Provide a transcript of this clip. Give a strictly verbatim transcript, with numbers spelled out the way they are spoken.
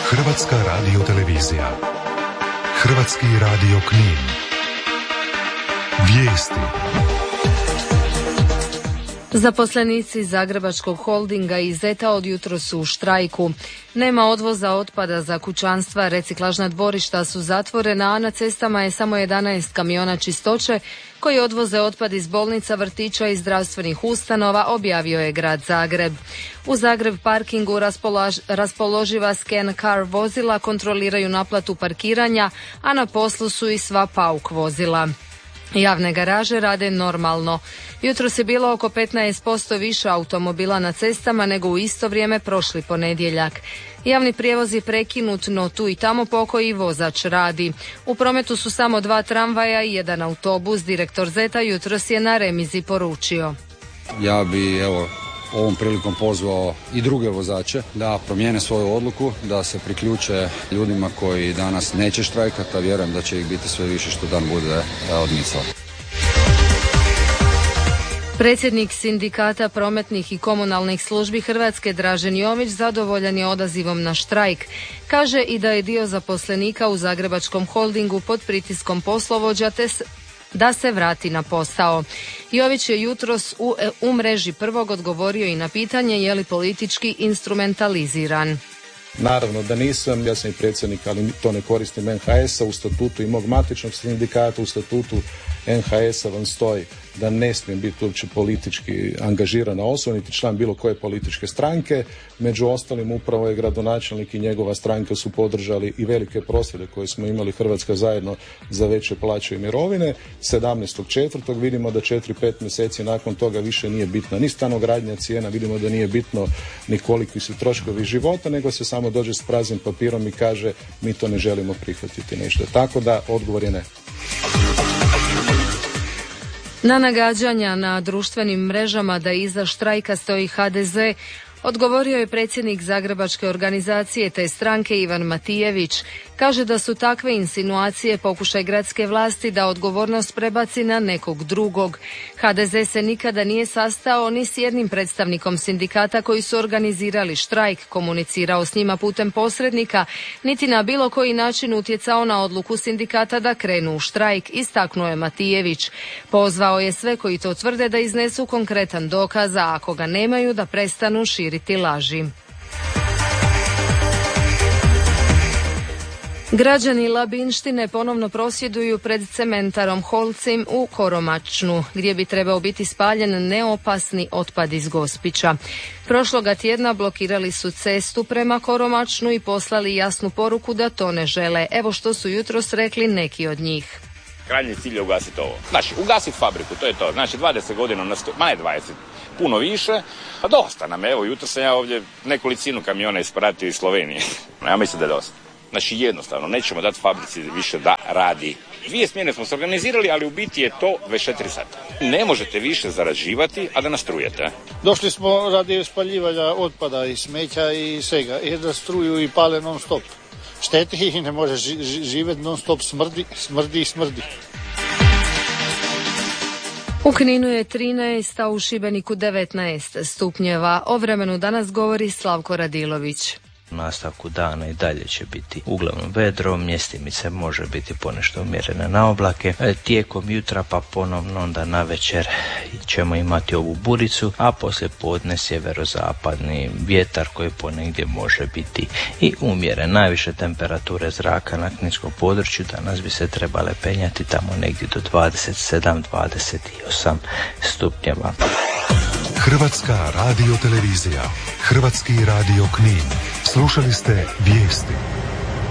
Hrvatska radiotelevizija. Hrvatski radio Knin. Vijesti. Zaposlenici Zagrebačkog holdinga i Zeta od jutros su u štrajku. Nema odvoza otpada za kućanstva, reciklažna dvorišta su zatvorena, a na cestama je samo jedanaest kamiona čistoće koji odvoze otpad iz bolnica, vrtića i zdravstvenih ustanova, objavio je grad Zagreb. U Zagreb parkingu raspolaž, raspoloživa scan car vozila kontroliraju naplatu parkiranja, a na poslu su i sva pauk vozila. Javne garaže rade normalno. Jutros je bilo oko petnaest posto više automobila na cestama nego u isto vrijeme prošli ponedjeljak. Javni prijevoz je prekinut, no tu i tamo pokoji vozač radi. U prometu su samo dva tramvaja i jedan autobus. Direktor Zeta jutros je na remizi poručio: Ja bi evo ovom prilikom pozvao i druge vozače da promijene svoju odluku, da se priključe ljudima koji danas neće štrajkati, a vjerujem da će ih biti sve više što dan bude odmicao. Predsjednik sindikata prometnih i komunalnih službi Hrvatske Dražen Jović zadovoljan je odazivom na štrajk. Kaže i da je dio zaposlenika u Zagrebačkom holdingu pod pritiskom poslovođa te da se vrati na posao. Jović je jutros u, u mreži Prvog odgovorio i na pitanje je li politički instrumentaliziran. Naravno da nisam, ja sam i predsjednik, ali to ne koristim en ha es a. U statutu i mog matičnog sindikata, u statutu en ha es a vam stoji da ne smijem biti uopće politički angažirana osoba, niti član bilo koje političke stranke. Među ostalim upravo je gradonačelnik i njegova stranka su podržali i velike prosvjede koje smo imali Hrvatska zajedno za veće plaće i mirovine. sedamnaestog četvrtog vidimo da četiri pet mjeseci nakon toga više nije bitna ni stanogradnja cijena, vidimo da nije bitno ni koliki su troškovi života, nego se samo dođe s praznim papirom i kaže mi to ne želimo prihvatiti nešto. Tako da odgovor je ne. Na nagađanja na društvenim mrežama da iza štrajka stoji ha de ze odgovorio je predsjednik Zagrebačke organizacije te stranke Ivan Matijević. Kaže da su takve insinuacije pokušaj gradske vlasti da odgovornost prebaci na nekog drugog. ha de ze se nikada nije sastao ni s jednim predstavnikom sindikata koji su organizirali štrajk, komunicirao s njima putem posrednika, niti na bilo koji način utjecao na odluku sindikata da krenu u štrajk, istaknuo je Matijević. Pozvao je sve koji to tvrde da iznesu konkretan dokaz, a ako ga nemaju da prestanu širiti laži. Građani Labinštine ponovno prosvjeduju pred cementarom Holcim u Koromačnu, gdje bi trebao biti spaljen neopasni otpad iz Gospića. Prošloga tjedna blokirali su cestu prema Koromačnu i poslali jasnu poruku da to ne žele. Evo što su jutros rekli neki od njih. Krajnji cilj je ugasiti ovo. Znači, ugasiti fabriku, to je to. Znači, dvadeset godina, na sto, ma ne dvadeset, puno više. A dosta nam, evo, jutro sam ja ovdje nekolicinu kamiona ispratio iz Slovenije. Ja mislim da je dosta. Znači, jednostavno, nećemo dati fabrici više da radi. Dvije smjene smo se organizirali, ali u biti je to dvadeset četiri sata. Ne možete više zarađivati, a da nas strujete. Došli smo radi spaljivanja otpada i smeća i svega. I da struju i pale non stop. Šteti i ne može živjeti non stop, smrdi, smrdi i smrdi. U Kninu je trinaest, a u Šibeniku devetnaest stupnjeva. O vremenu danas govori Slavko Radilović. U nastavku dana i dalje će biti uglavnom vedro, mjestimice može biti ponešto umjerene na oblake. Tijekom jutra pa ponovno onda na večer ćemo imati ovu buricu, a poslije podne sjeverozapadni vjetar koji ponegdje može biti i umjeren. Najviše temperature zraka na kninskom području danas bi se trebale penjati tamo negdje do dvadeset sedam do dvadeset osam stupnjeva. Hrvatska radiotelevizija, Hrvatski radio Knin. Slušali ste vijesti.